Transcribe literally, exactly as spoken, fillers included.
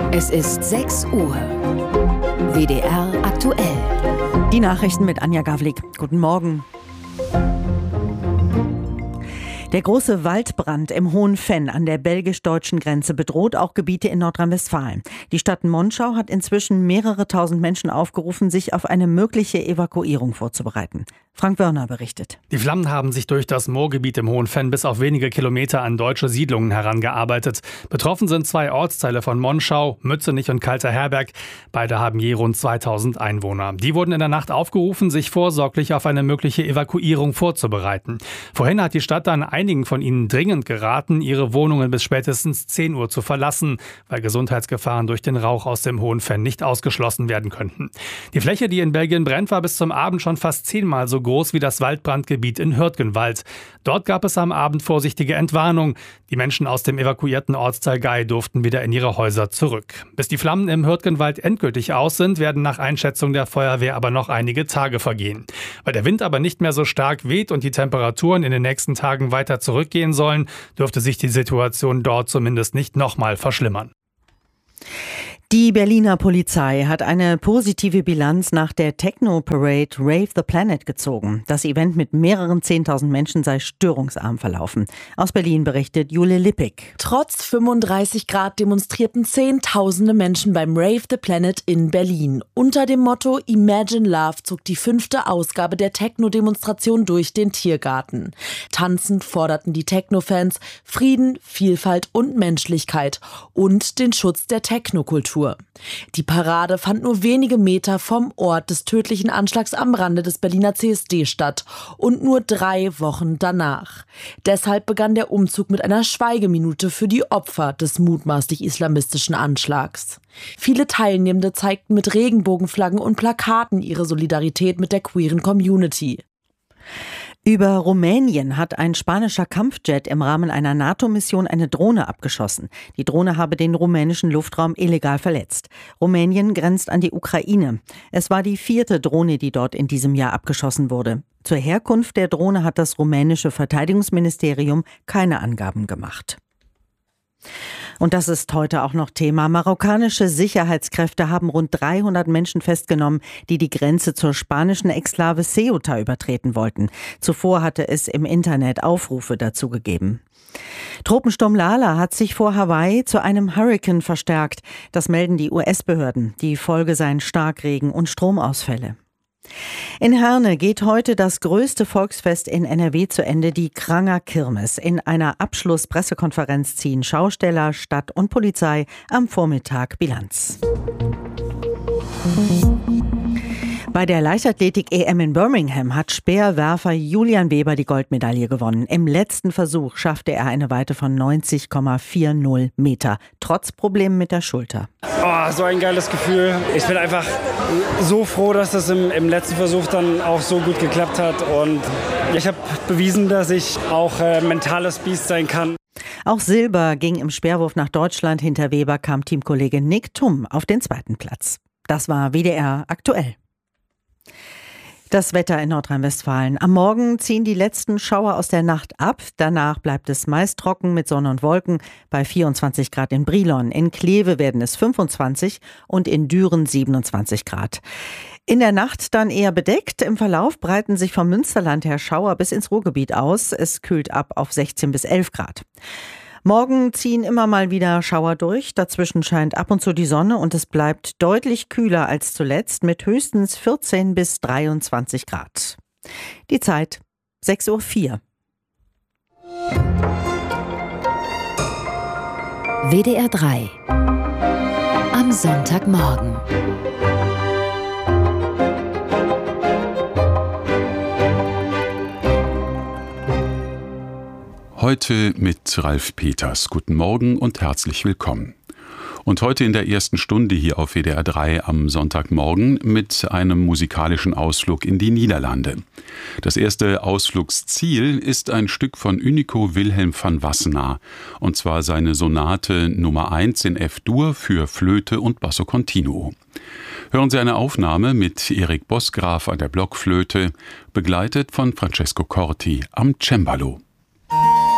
Es ist sechs Uhr. W D R aktuell. Die Nachrichten mit Anja Gawlik. Guten Morgen. Der große Waldbrand im Hohen Venn an der belgisch-deutschen Grenze bedroht auch Gebiete in Nordrhein-Westfalen. Die Stadt Monschau hat inzwischen mehrere tausend Menschen aufgerufen, sich auf eine mögliche Evakuierung vorzubereiten. Frank Wörner berichtet. Die Flammen haben sich durch das Moorgebiet im Hohen Venn bis auf wenige Kilometer an deutsche Siedlungen herangearbeitet. Betroffen sind zwei Ortsteile von Monschau, Mützenich und Kalterherberg. Beide haben je rund zweitausend Einwohner. Die wurden in der Nacht aufgerufen, sich vorsorglich auf eine mögliche Evakuierung vorzubereiten. Vorhin hat die Stadt dann einigen von ihnen dringend geraten, ihre Wohnungen bis spätestens zehn Uhr zu verlassen, weil Gesundheitsgefahren durch den Rauch aus dem Hohen Venn nicht ausgeschlossen werden könnten. Die Fläche, die in Belgien brennt, war bis zum Abend schon fast zehnmal so groß wie das Waldbrandgebiet in Hürtgenwald. Dort gab es am Abend vorsichtige Entwarnung. Die Menschen aus dem evakuierten Ortsteil Gei durften wieder in ihre Häuser zurück. Bis die Flammen im Hürtgenwald endgültig aus sind, werden nach Einschätzung der Feuerwehr aber noch einige Tage vergehen. Weil der Wind aber nicht mehr so stark weht und die Temperaturen in den nächsten Tagen weiter zurückgehen sollen, dürfte sich die Situation dort zumindest nicht nochmal verschlimmern. Die Berliner Polizei hat eine positive Bilanz nach der Techno-Parade Rave the Planet gezogen. Das Event mit mehreren zehntausend Menschen sei störungsarm verlaufen. Aus Berlin berichtet Jule Lippig. Trotz fünfunddreißig Grad demonstrierten Zehntausende Menschen beim Rave the Planet in Berlin. Unter dem Motto Imagine Love zog die fünfte Ausgabe der Techno-Demonstration durch den Tiergarten. Tanzend forderten die Techno-Fans Frieden, Vielfalt und Menschlichkeit und den Schutz der Technokultur. Die Parade fand nur wenige Meter vom Ort des tödlichen Anschlags am Rande des Berliner C S D statt und nur drei Wochen danach. Deshalb begann der Umzug mit einer Schweigeminute für die Opfer des mutmaßlich islamistischen Anschlags. Viele Teilnehmende zeigten mit Regenbogenflaggen und Plakaten ihre Solidarität mit der queeren Community. Über Rumänien hat ein spanischer Kampfjet im Rahmen einer NATO-Mission eine Drohne abgeschossen. Die Drohne habe den rumänischen Luftraum illegal verletzt. Rumänien grenzt an die Ukraine. Es war die vierte Drohne, die dort in diesem Jahr abgeschossen wurde. Zur Herkunft der Drohne hat das rumänische Verteidigungsministerium keine Angaben gemacht. Und das ist heute auch noch Thema. Marokkanische Sicherheitskräfte haben rund dreihundert Menschen festgenommen, die die Grenze zur spanischen Exklave Ceuta übertreten wollten. Zuvor hatte es im Internet Aufrufe dazu gegeben. Tropensturm Lala hat sich vor Hawaii zu einem Hurrikan verstärkt. Das melden die U S-Behörden. Die Folge seien Starkregen und Stromausfälle. In Herne geht heute das größte Volksfest in N R W zu Ende, die Kranger Kirmes. In einer Abschlusspressekonferenz ziehen Schausteller, Stadt und Polizei am Vormittag Bilanz. Bei der Leichtathletik-E M in Birmingham hat Speerwerfer Julian Weber die Goldmedaille gewonnen. Im letzten Versuch schaffte er eine Weite von neunzig Komma vierzig Meter, trotz Problemen mit der Schulter. Oh, so ein geiles Gefühl. Ich bin einfach so froh, dass das im, im letzten Versuch dann auch so gut geklappt hat. Und ich habe bewiesen, dass ich auch äh, mentales Biest sein kann. Auch Silber ging im Speerwurf nach Deutschland. Hinter Weber kam Teamkollege Nick Thum auf den zweiten Platz. Das war W D R aktuell. Das Wetter in Nordrhein-Westfalen. Am Morgen ziehen die letzten Schauer aus der Nacht ab. Danach bleibt es meist trocken mit Sonne und Wolken bei vierundzwanzig Grad in Brilon. In Kleve werden es fünfundzwanzig und in Düren siebenundzwanzig Grad. In der Nacht dann eher bedeckt. Im Verlauf breiten sich vom Münsterland her Schauer bis ins Ruhrgebiet aus. Es kühlt ab auf sechzehn bis elf Grad. Morgen ziehen immer mal wieder Schauer durch, dazwischen scheint ab und zu die Sonne und es bleibt deutlich kühler als zuletzt mit höchstens vierzehn bis dreiundzwanzig Grad. Die Zeit sechs Uhr vier. W D R drei am Sonntagmorgen. Heute mit Ralf Peters. Guten Morgen und herzlich willkommen. Und heute in der ersten Stunde hier auf W D R drei am Sonntagmorgen mit einem musikalischen Ausflug in die Niederlande. Das erste Ausflugsziel ist ein Stück von Unico Wilhelm van Wassenaar, und zwar seine Sonate Nummer eins in F-Dur für Flöte und Basso Continuo. Hören Sie eine Aufnahme mit Erik Bosgraf an der Blockflöte, begleitet von Francesco Corti am Cembalo.